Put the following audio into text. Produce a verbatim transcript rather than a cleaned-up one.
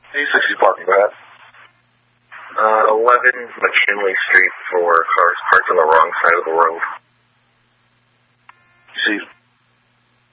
sixty parking, go ahead. Uh, eleven McKinley Street for cars parked on the wrong side of the road.